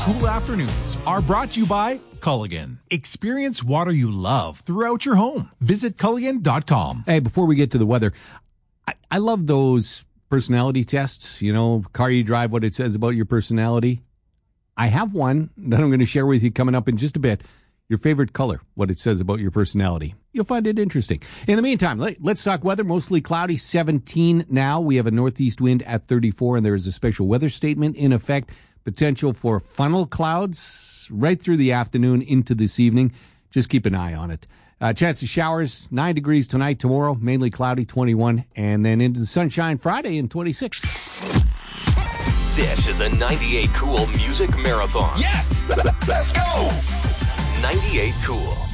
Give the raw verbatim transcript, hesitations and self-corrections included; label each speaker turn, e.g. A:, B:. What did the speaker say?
A: cool afternoons are brought to you by Culligan. Experience water you love throughout your home. Visit Culligan dot com.
B: Hey, before we get to the weather, I, I love those personality tests. You know, car you drive, what it says about your personality. I have one that I'm going to share with you coming up in just a bit. Your favorite color, what it says about your personality. You'll find it interesting. In the meantime, let, let's talk weather. Mostly cloudy, seventeen now. We have a northeast wind at thirty-four, and there is a special weather statement in effect. Potential for funnel clouds right through the afternoon into this evening. Just keep an eye on it. Uh, chance of showers, nine degrees tonight, tomorrow, mainly cloudy, twenty-one, and then into the sunshine Friday in twenty-six.
C: This is a ninety-eight Cool Music Marathon.
D: Yes! Let's go!
C: ninety-eight Cool.